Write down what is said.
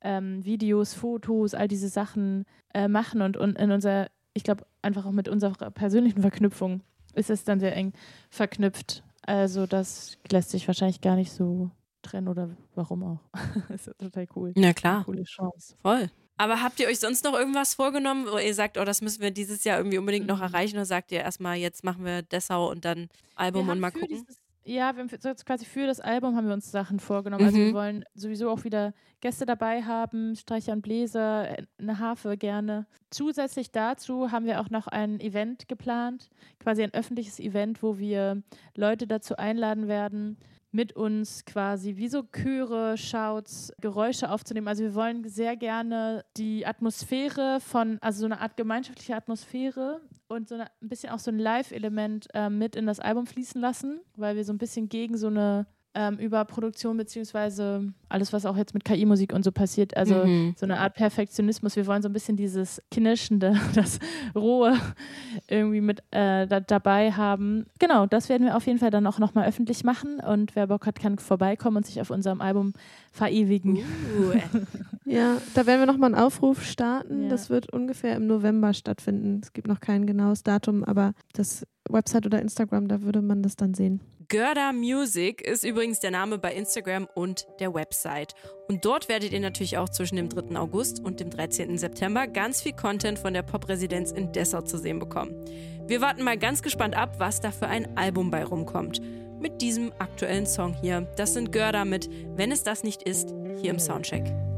Videos, Fotos, all diese Sachen machen und in unser, ich glaube, einfach auch mit unserer persönlichen Verknüpfung ist es dann sehr eng verknüpft. Also das lässt sich wahrscheinlich gar nicht so trennen oder warum auch. Das ist ja total cool. Na klar. Eine coole Chance. Voll. Aber habt ihr euch sonst noch irgendwas vorgenommen, wo ihr sagt, das müssen wir dieses Jahr irgendwie unbedingt noch erreichen, oder sagt ihr erstmal, jetzt machen wir Dessau und dann Album und mal gucken? Wir haben jetzt quasi für das Album haben wir uns Sachen vorgenommen. Also wir wollen sowieso auch wieder Gäste dabei haben, Streicher und Bläser, eine Harfe gerne. Zusätzlich dazu haben wir auch noch ein Event geplant, quasi ein öffentliches Event, wo wir Leute dazu einladen werden, mit uns quasi wie so Chöre, Shouts, Geräusche aufzunehmen. Also wir wollen sehr gerne die Atmosphäre also so eine Art gemeinschaftliche Atmosphäre und so ein bisschen auch so ein Live-Element mit in das Album fließen lassen, weil wir so ein bisschen gegen so eine Überproduktion beziehungsweise alles, was auch jetzt mit KI-Musik und so passiert, also so eine Art Perfektionismus. Wir wollen so ein bisschen dieses Knirschende, das Rohe irgendwie mit dabei haben. Genau, das werden wir auf jeden Fall dann auch nochmal öffentlich machen und wer Bock hat, kann vorbeikommen und sich auf unserem Album verewigen. Ja, da werden wir nochmal einen Aufruf starten. Ja. Das wird ungefähr im November stattfinden. Es gibt noch kein genaues Datum, aber das Website oder Instagram, da würde man das dann sehen. Görda Music ist übrigens der Name bei Instagram und der Website. Und dort werdet ihr natürlich auch zwischen dem 3. August und dem 13. September ganz viel Content von der Pop-Residenz in Dessau zu sehen bekommen. Wir warten mal ganz gespannt ab, was da für ein Album bei rumkommt. Mit diesem aktuellen Song hier. Das sind Görda mit Wenn es das nicht ist, hier im Soundcheck.